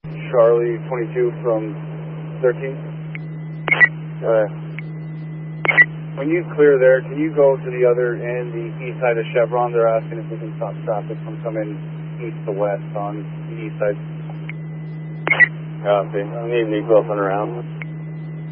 Charlie 22 from 13. When you clear there, can you go to the other end, the east side of Chevron? They're asking if we can stop traffic from coming east to west on the east side. Copy. I need Nico up and around.